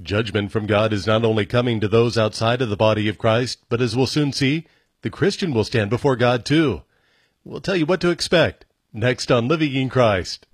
Judgment from God is not only coming to those outside of the body of Christ, but as we'll soon see, the Christian will stand before God too. We'll tell you what to expect next on Living in Christ.